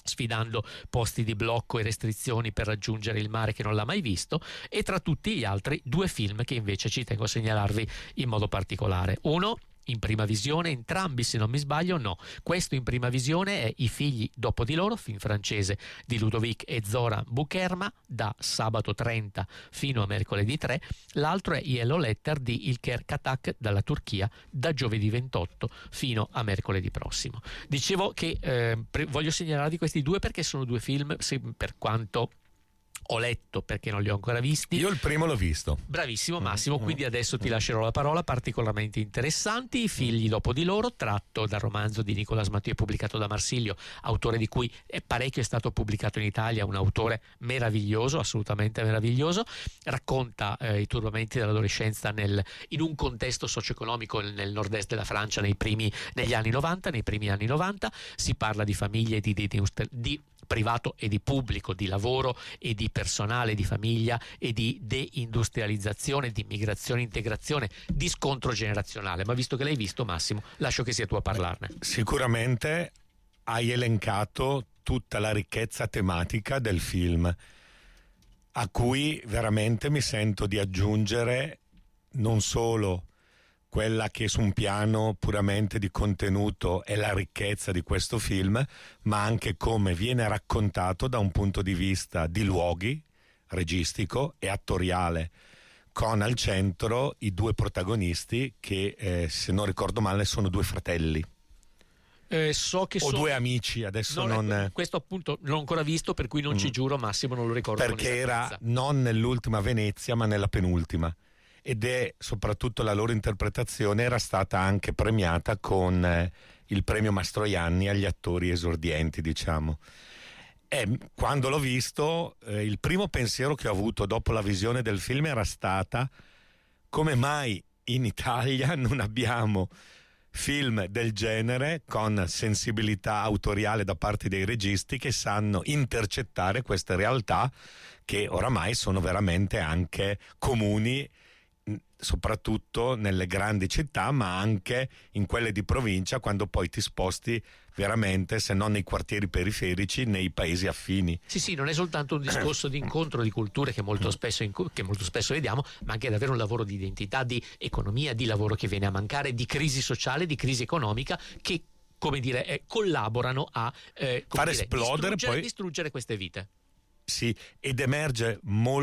sfidando posti di blocco e restrizioni per raggiungere il mare che non l'ha mai visto, e tra tutti gli altri 2 film che invece ci tengo a segnalarvi in modo particolare. Uno in prima visione, entrambi se non mi sbaglio, no. Questo in prima visione è I figli dopo di loro, film francese di Ludovic e Zoran Boukerma, da sabato 30 fino a mercoledì 3. L'altro è Yellow Letter di İlker Katak dalla Turchia, da giovedì 28 fino a mercoledì prossimo. Dicevo che voglio segnalarvi questi 2 perché sono 2 film, per quanto ho letto, perché non li ho ancora visti. Io il primo l'ho visto. Bravissimo Massimo, quindi adesso ti lascerò la parola. Particolarmente interessanti: I figli dopo di loro, tratto dal romanzo di Nicolas Mathieu pubblicato da Marsilio, autore di cui parecchio è stato pubblicato in Italia, un autore meraviglioso, assolutamente meraviglioso. Racconta i turbamenti dell'adolescenza in un contesto socio-economico nel nord-est della Francia nei primi anni 90. Si parla di famiglie, di privato e di pubblico, di lavoro e di personale, di famiglia e di deindustrializzazione, di immigrazione, integrazione, di scontro generazionale. Ma visto che l'hai visto, Massimo, lascio che sia tu a parlarne. Sicuramente hai elencato tutta la ricchezza tematica del film, a cui veramente mi sento di aggiungere non solo quella che su un piano puramente di contenuto è la ricchezza di questo film, ma anche come viene raccontato da un punto di vista di luoghi, registico e attoriale, con al centro i 2 protagonisti che, se non ricordo male, sono 2 fratelli. So che o 2 amici, adesso questo appunto non l'ho ancora visto, per cui non ci giuro, Massimo, non lo ricordo. Perché era non nell'ultima Venezia ma nella penultima, ed è soprattutto la loro interpretazione era stata anche premiata con il premio Mastroianni agli attori esordienti, diciamo. E quando l'ho visto, il primo pensiero che ho avuto dopo la visione del film era stata: come mai in Italia non abbiamo film del genere con sensibilità autoriale da parte dei registi che sanno intercettare queste realtà che oramai sono veramente anche comuni, soprattutto nelle grandi città, ma anche in quelle di provincia, quando poi ti sposti veramente, se non nei quartieri periferici, nei paesi affini. Sì, non è soltanto un discorso di incontro di culture che molto spesso vediamo, ma anche davvero un lavoro di identità, di economia, di lavoro che viene a mancare, di crisi sociale, di crisi economica, che, come dire, collaborano a far esplodere, distruggere queste vite. Sì, ed emerge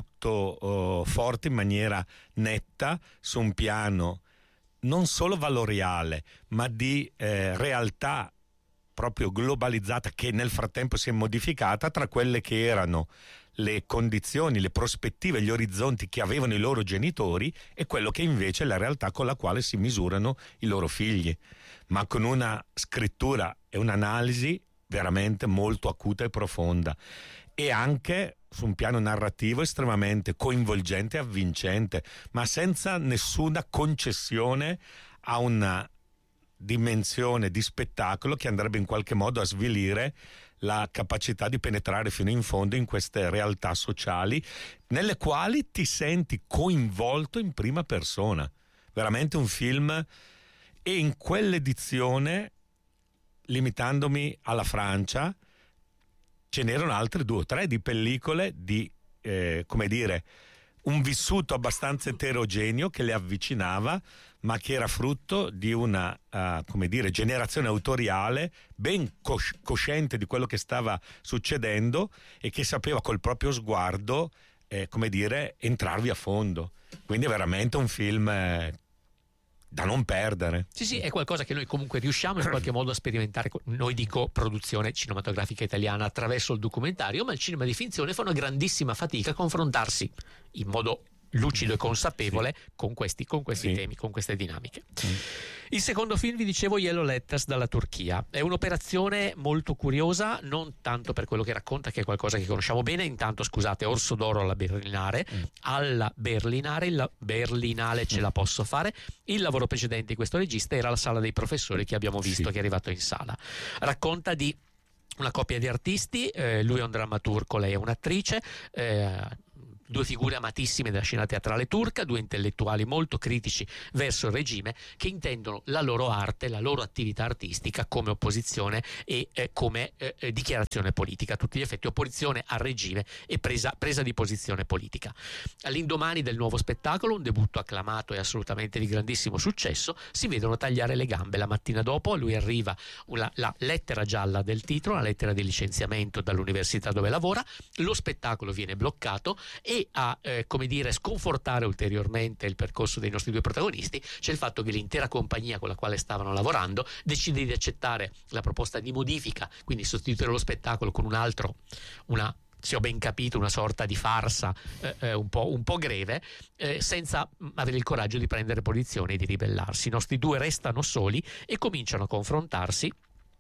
molto forte, in maniera netta, su un piano non solo valoriale, ma di realtà proprio globalizzata, che nel frattempo si è modificata, tra quelle che erano le condizioni, le prospettive, gli orizzonti che avevano i loro genitori e quello che invece è la realtà con la quale si misurano i loro figli, ma con una scrittura e un'analisi veramente molto acuta e profonda, e anche su un piano narrativo estremamente coinvolgente e avvincente, ma senza nessuna concessione a una dimensione di spettacolo che andrebbe in qualche modo a svilire la capacità di penetrare fino in fondo in queste realtà sociali nelle quali ti senti coinvolto in prima persona. Veramente un film, e in quell'edizione, limitandomi alla Francia, ce n'erano altre 2 o 3 di pellicole di, come dire, un vissuto abbastanza eterogeneo che le avvicinava, ma che era frutto di una, come dire, generazione autoriale ben cosciente di quello che stava succedendo e che sapeva col proprio sguardo, come dire, entrarvi a fondo. Quindi è veramente un film da non perdere. Sì, è qualcosa che noi comunque riusciamo in qualche modo a sperimentare. Noi dico produzione cinematografica italiana attraverso il documentario, ma il cinema di finzione fa una grandissima fatica a confrontarsi in modo lucido e consapevole con questi temi, con queste dinamiche. Il secondo film, vi dicevo, Yellow Letters dalla Turchia. È un'operazione molto curiosa, non tanto per quello che racconta, che è qualcosa che conosciamo bene. Intanto, scusate, Orso d'Oro alla Berlinare. Alla Berlinare, la Berlinale ce la posso fare. Il lavoro precedente di questo regista era La Sala dei Professori, che abbiamo visto, che è arrivato in sala. Racconta di una coppia di artisti, lui è un drammaturgo, lei è un'attrice, due figure amatissime della scena teatrale turca, due intellettuali molto critici verso il regime, che intendono la loro arte, la loro attività artistica come opposizione e come dichiarazione politica, a tutti gli effetti opposizione al regime e presa di posizione politica. All'indomani del nuovo spettacolo, un debutto acclamato e assolutamente di grandissimo successo, si vedono tagliare le gambe. La mattina dopo a lui arriva la lettera gialla del titolo, la lettera di licenziamento dall'università dove lavora, lo spettacolo viene bloccato e a sconfortare ulteriormente il percorso dei nostri due protagonisti c'è il fatto che l'intera compagnia con la quale stavano lavorando decide di accettare la proposta di modifica, quindi sostituire lo spettacolo con un altro, se ho ben capito, una sorta di farsa un po' greve, senza avere il coraggio di prendere posizione e di ribellarsi. I nostri due restano soli e cominciano a confrontarsi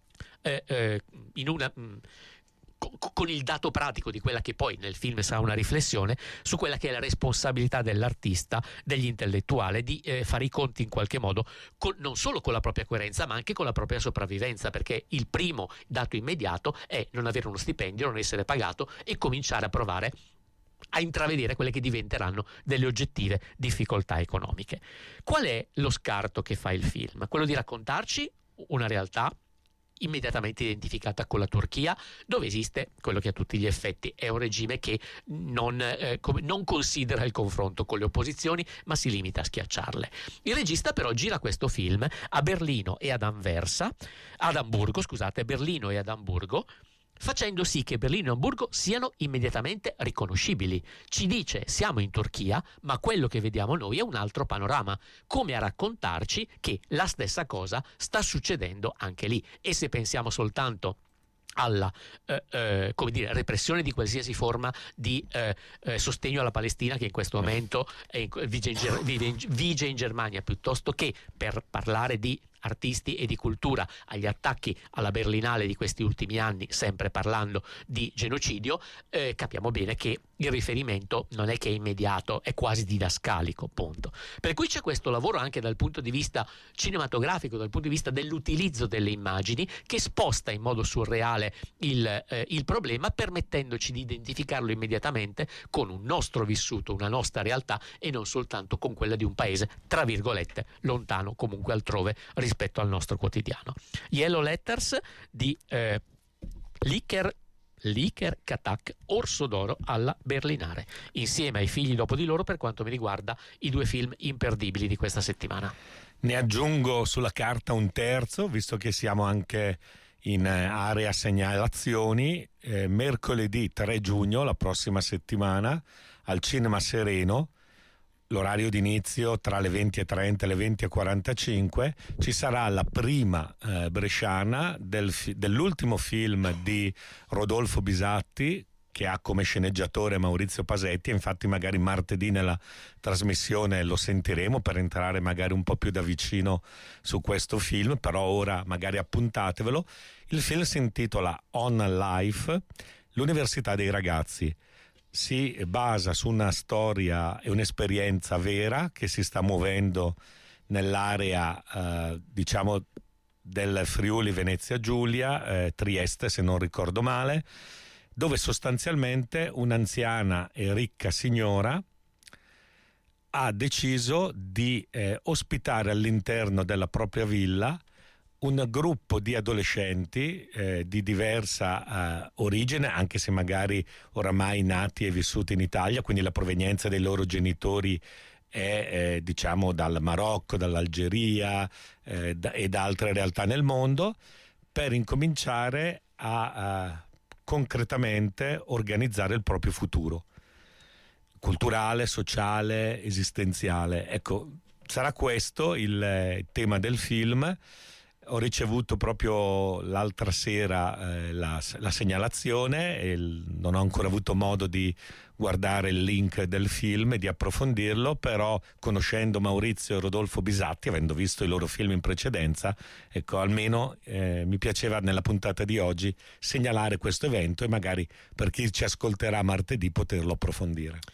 con il dato pratico di quella che poi nel film sarà una riflessione su quella che è la responsabilità dell'artista, degli intellettuali, di fare i conti in qualche modo non solo con la propria coerenza ma anche con la propria sopravvivenza, perché il primo dato immediato è non avere uno stipendio, non essere pagato e cominciare a provare a intravedere quelle che diventeranno delle oggettive difficoltà economiche. Qual è lo scarto che fa il film? Quello di raccontarci una realtà immediatamente identificata con la Turchia, dove esiste quello che a tutti gli effetti è un regime che non considera il confronto con le opposizioni, ma si limita a schiacciarle. Il regista però gira questo film a Berlino e ad Amburgo, facendo sì che Berlino e Amburgo siano immediatamente riconoscibili. Ci dice: siamo in Turchia, ma quello che vediamo noi è un altro panorama, come a raccontarci che la stessa cosa sta succedendo anche lì. E se pensiamo soltanto alla repressione di qualsiasi forma di sostegno alla Palestina, che in questo momento vige in Germania, piuttosto che, per parlare di artisti e di cultura, agli attacchi alla Berlinale di questi ultimi anni, sempre parlando di genocidio, capiamo bene che il riferimento non è che è immediato, è quasi didascalico, punto. Per cui c'è questo lavoro anche dal punto di vista cinematografico, dal punto di vista dell'utilizzo delle immagini, che sposta in modo surreale il problema, permettendoci di identificarlo immediatamente con un nostro vissuto, una nostra realtà, e non soltanto con quella di un paese, tra virgolette, lontano, comunque altrove rispetto al nostro quotidiano. Yellow Letters di Liker Katak, Orso d'oro alla Berlinare, insieme ai Figli dopo di loro, per quanto mi riguarda, i due film imperdibili di questa settimana. Ne aggiungo sulla carta un terzo, visto che siamo anche in area segnalazioni. Mercoledì 3 giugno, la prossima settimana, al Cinema Sereno, l'orario di inizio tra le 20:30 e le 20:45, ci sarà la prima bresciana dell'ultimo film di Rodolfo Bisatti, che ha come sceneggiatore Maurizio Pasetti. Infatti magari martedì nella trasmissione lo sentiremo per entrare magari un po' più da vicino su questo film, però ora magari appuntatevelo. Il film si intitola On Life, l'università dei ragazzi. Si basa su una storia e un'esperienza vera che si sta muovendo nell'area del Friuli Venezia Giulia, Trieste se non ricordo male, dove sostanzialmente un'anziana e ricca signora ha deciso di ospitare all'interno della propria villa un gruppo di adolescenti di diversa origine, anche se magari oramai nati e vissuti in Italia, quindi la provenienza dei loro genitori è dal Marocco, dall'Algeria e da altre realtà nel mondo, per incominciare a concretamente organizzare il proprio futuro culturale, sociale, esistenziale. Ecco, sarà questo il tema del film. Ho ricevuto proprio l'altra sera la segnalazione e non ho ancora avuto modo di guardare il link del film e di approfondirlo, però conoscendo Maurizio e Rodolfo Bisatti, avendo visto i loro film in precedenza, ecco, almeno mi piaceva nella puntata di oggi segnalare questo evento e magari per chi ci ascolterà martedì poterlo approfondire.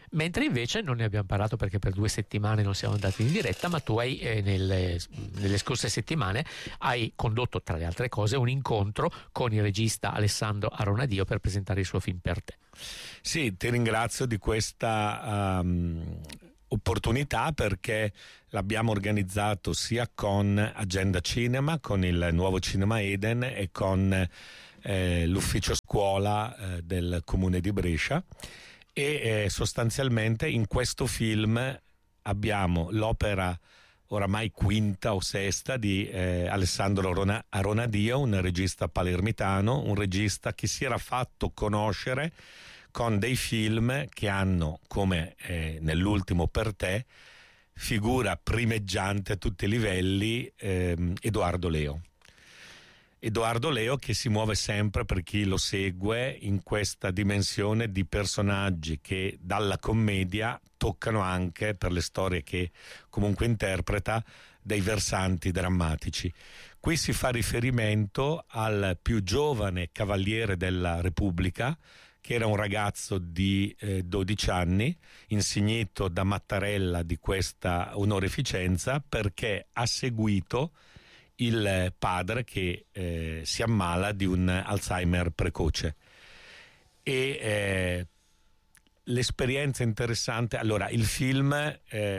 Mentre invece non ne abbiamo parlato perché per 2 settimane non siamo andati in diretta, ma tu hai nelle scorse settimane hai condotto, tra le altre cose, un incontro con il regista Alessandro Aronadio per presentare il suo film Per te. Sì, ti ringrazio di questa opportunità, perché l'abbiamo organizzato sia con Agenda Cinema, con il nuovo Cinema Eden e con l'ufficio scuola del comune di Brescia, e sostanzialmente in questo film abbiamo l'opera oramai quinta o sesta di Alessandro Aronadio, un regista palermitano, un regista che si era fatto conoscere con dei film che hanno, come nell'ultimo Per te, figura primeggiante a tutti i livelli Edoardo Leo. Edoardo Leo che si muove sempre, per chi lo segue, in questa dimensione di personaggi che dalla commedia toccano anche, per le storie che comunque interpreta, dei versanti drammatici. Qui si fa riferimento al più giovane cavaliere della Repubblica, che era un ragazzo di 12 anni, insignito da Mattarella di questa onorificenza perché ha seguito il padre che si ammala di un Alzheimer precoce. E l'esperienza interessante, allora il film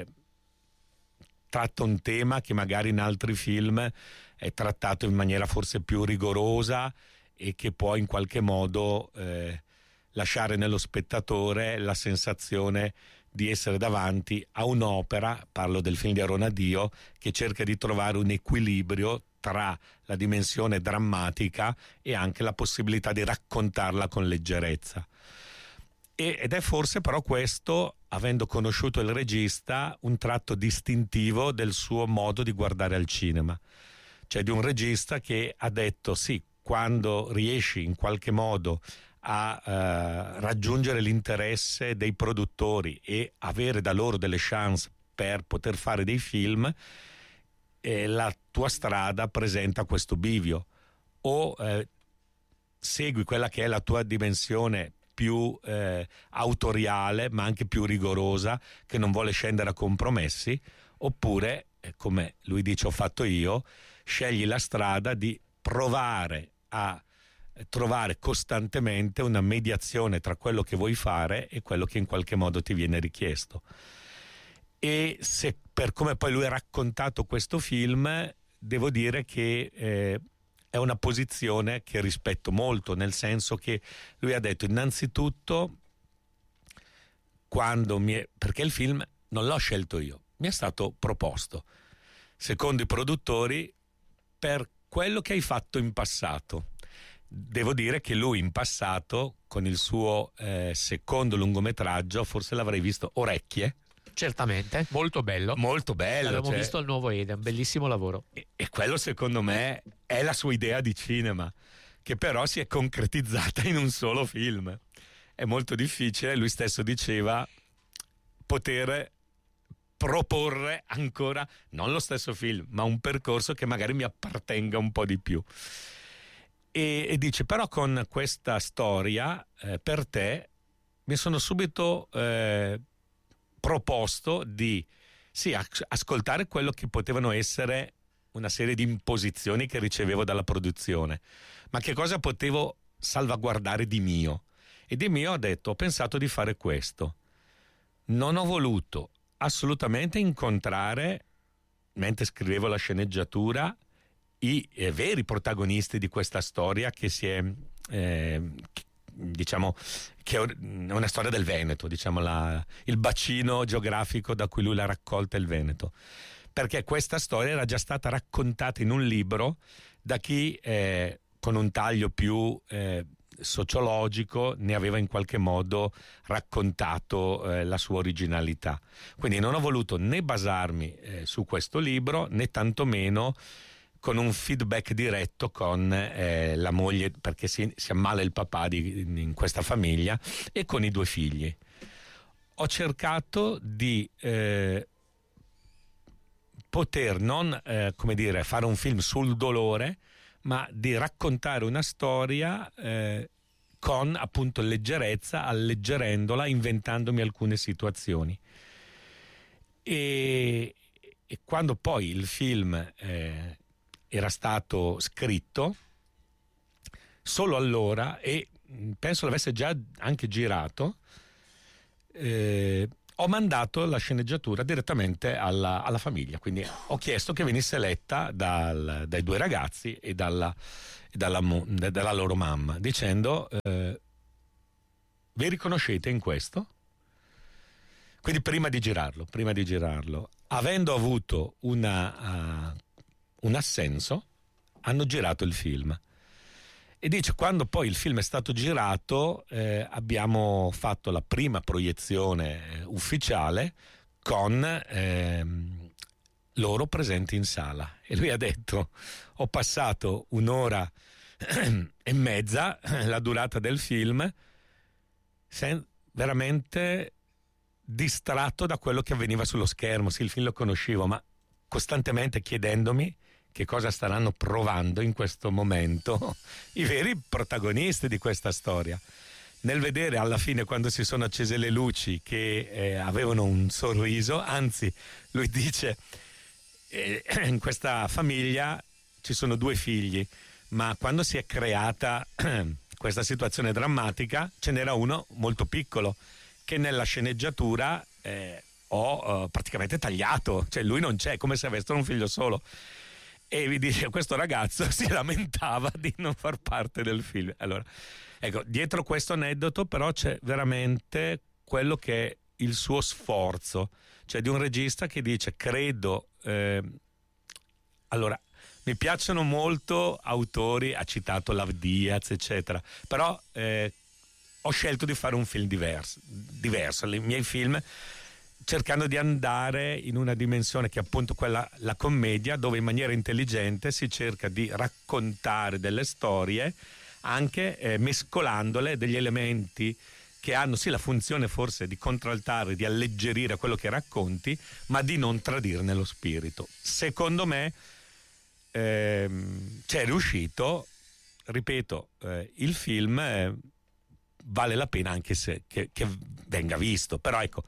tratta un tema che magari in altri film è trattato in maniera forse più rigorosa e che può in qualche modo lasciare nello spettatore la sensazione di essere davanti a un'opera, parlo del film di Aronadio, che cerca di trovare un equilibrio tra la dimensione drammatica e anche la possibilità di raccontarla con leggerezza. Ed è forse però questo, avendo conosciuto il regista, un tratto distintivo del suo modo di guardare al cinema. Cioè di un regista che ha detto sì, quando riesci in qualche modo a raggiungere l'interesse dei produttori e avere da loro delle chance per poter fare dei film, la tua strada presenta questo bivio: o segui quella che è la tua dimensione più autoriale ma anche più rigorosa, che non vuole scendere a compromessi, oppure come lui dice ho fatto io, scegli la strada di provare a trovare costantemente una mediazione tra quello che vuoi fare e quello che in qualche modo ti viene richiesto. E se per come poi lui ha raccontato questo film, devo dire che è una posizione che rispetto molto, nel senso che lui ha detto innanzitutto, perché il film non l'ho scelto io, mi è stato proposto secondo i produttori per quello che hai fatto in passato. Devo dire che lui in passato, con il suo secondo lungometraggio, forse l'avrei visto, Orecchie. Certamente, molto bello. Molto bello. L'abbiamo visto al Nuovo Eden, bellissimo lavoro. E quello secondo me è la sua idea di cinema, che però si è concretizzata in un solo film. È molto difficile, lui stesso diceva, poter proporre ancora, non lo stesso film, ma un percorso che magari mi appartenga un po' di più. E dice, però con questa storia, Per te, mi sono subito proposto di ascoltare quello che potevano essere una serie di imposizioni che ricevevo dalla produzione, ma che cosa potevo salvaguardare di mio. E di mio ho pensato di fare questo. Non ho voluto assolutamente incontrare, mentre scrivevo la sceneggiatura, i veri protagonisti di questa storia che si è diciamo che è una storia del Veneto, diciamo il bacino geografico da cui lui l'ha raccolta, il Veneto, perché questa storia era già stata raccontata in un libro da chi con un taglio più sociologico ne aveva in qualche modo raccontato la sua originalità. Quindi non ho voluto né basarmi su questo libro, né tantomeno con un feedback diretto con la moglie, perché si ammala il papà in questa famiglia, e con i 2 figli. Ho cercato di poter non fare un film sul dolore, ma di raccontare una storia con appunto leggerezza, alleggerendola, inventandomi alcune situazioni. E quando poi il film era stato scritto, solo allora, e penso l'avesse già anche girato, ho mandato la sceneggiatura direttamente alla famiglia, quindi ho chiesto che venisse letta dai due ragazzi e dalla loro mamma, dicendo: vi riconoscete in questo? Quindi prima di girarlo, avendo avuto un assenso, hanno girato il film. E dice, quando poi il film è stato girato, abbiamo fatto la prima proiezione ufficiale con loro presenti in sala. E lui ha detto: ho passato 1 ora e mezza, la durata del film, veramente distratto da quello che avveniva sullo schermo. Sì, il film lo conoscevo, ma costantemente chiedendomi che cosa staranno provando in questo momento i veri protagonisti di questa storia. Nel vedere alla fine, quando si sono accese le luci, che avevano un sorriso, anzi lui dice, in questa famiglia ci sono 2 figli, ma quando si è creata questa situazione drammatica ce n'era uno molto piccolo che nella sceneggiatura ho praticamente tagliato, cioè lui non c'è, come se avessero un figlio solo. E vi dice, questo ragazzo si lamentava di non far parte del film. Allora, ecco, dietro questo aneddoto però c'è veramente quello che è il suo sforzo, cioè di un regista che dice, credo, allora, mi piacciono molto autori, ha citato Lav Diaz, eccetera, però ho scelto di fare un film diverso. I miei film, cercando di andare in una dimensione che è appunto quella, la commedia, dove in maniera intelligente si cerca di raccontare delle storie, anche mescolandole degli elementi che hanno sì la funzione forse di contraltare, di alleggerire quello che racconti, ma di non tradirne lo spirito. Secondo me c'è riuscito, ripeto, il film vale la pena anche se che venga visto, però ecco,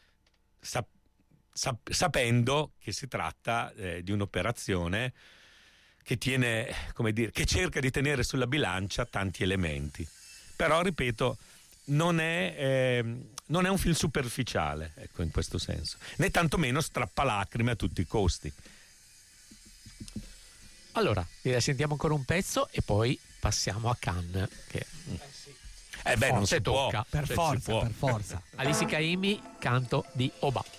sapendo che si tratta di un'operazione che tiene, come dire, che cerca di tenere sulla bilancia tanti elementi, però ripeto, non è un film superficiale, ecco, in questo senso, né tantomeno strappalacrime a tutti i costi. Allora, direi sentiamo ancora un pezzo e poi passiamo a Cannes, che non si tocca. può. Per forza. Alisi Caimi, Canto di Oba.